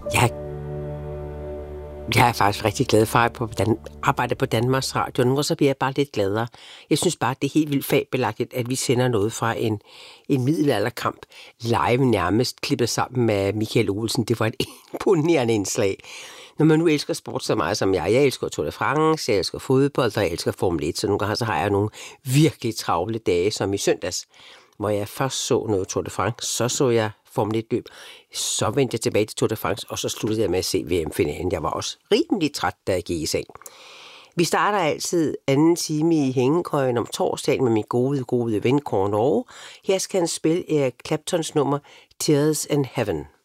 Jeg, jeg er faktisk rigtig glad for at arbejde på Danmarks Radio. Nu så bliver jeg bare lidt gladere. Jeg synes bare, det er helt vildt fabelagtigt, at vi sender noget fra en middelalderkamp live nærmest klippet sammen med Michael Olsen. Det var et imponerende indslag. Når man nu elsker sport så meget som jeg elsker Tour de France, jeg elsker fodbold, og jeg elsker Formel 1, så nogle gange så har jeg nogle virkelig travle dage, som i søndags, hvor jeg først så noget Tour de France, så jeg Formel 1-løb, så vendte jeg tilbage til Tour de France, og så sluttede jeg med at se VM-finalen. Jeg var også rimelig træt, da jeg gik i seng. Vi starter altid anden time i hængekøjen om torsdagen med min gode ven Kåre Norge. Her skal han spille Eric Claptons nummer Tears in Heaven.